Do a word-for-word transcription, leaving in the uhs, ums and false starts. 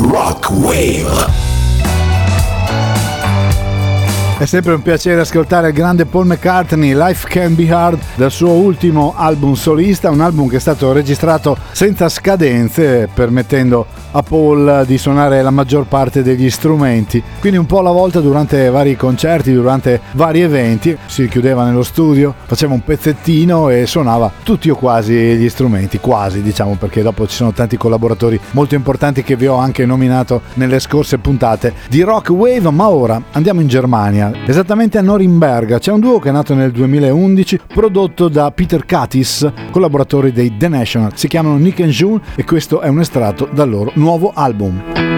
Rock Wave. È sempre un piacere ascoltare il grande Paul McCartney, Life Can Be Hard, dal suo ultimo album solista, un album che è stato registrato senza scadenze, permettendo a Paul di suonare la maggior parte degli strumenti, quindi un po' alla volta durante vari concerti, durante vari eventi, si chiudeva nello studio, faceva un pezzettino e suonava tutti o quasi gli strumenti, quasi diciamo, perché dopo ci sono tanti collaboratori molto importanti che vi ho anche nominato nelle scorse puntate di Rock Wave. Ma ora andiamo in Germania, esattamente a Norimberga. C'è un duo che è nato nel duemilaundici, prodotto da Peter Katis, collaboratori dei The National. Si chiamano Nick and June e questo è un estratto dal loro nuovo album.